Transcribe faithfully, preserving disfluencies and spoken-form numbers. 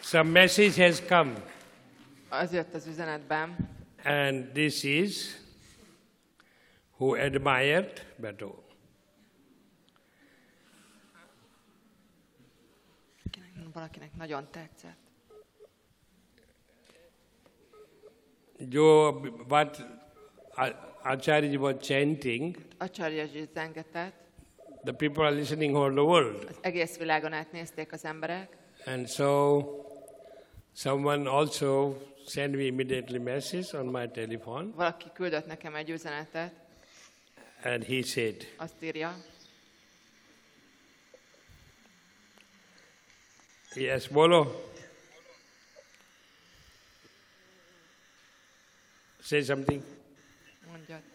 Some message has come. Az jött az üzenetben. And this is who admired Beto. Valakinek nagyon tetszett. Jo, what Acharya was chanting, Acharyaji zengetett. the people are listening all the world. Az egész világon átnézték az emberek. And so someone also sent me immediately message on my telephone. Valaki küldött nekem egy üzenetet. And he said, Azt írja. yes, bolo. Say something. Mondjad.